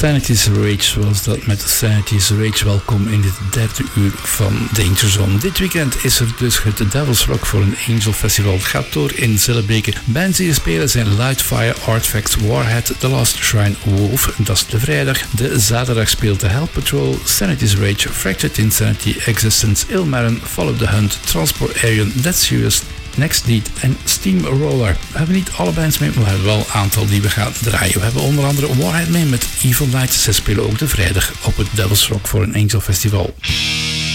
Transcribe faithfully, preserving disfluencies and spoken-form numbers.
Sanity's Rage was dat met Sanity's Rage. Welkom in dit derde uur van Danger Zone. Dit weekend is er dus het Devil's Rock for an Angel Festival. Het gaat door in Zillebeke. Bands die er spelen zijn Lightfire, Artifacts, Warhead, The Last Shrine, Wolf. Dat is de vrijdag. De zaterdag speelt de Hell Patrol, Sanity's Rage, Fractured Insanity, Existence, Ilmarin, Follow the Hunt, Transport Arian, Dead Serious, Next Deed en Steamroller. We hebben niet alle bands mee, maar we hebben wel een aantal die we gaan draaien. We hebben onder andere Warhead mee met Evil Night. Ze spelen ook de vrijdag op het Devil's Rock for an Angel Festival.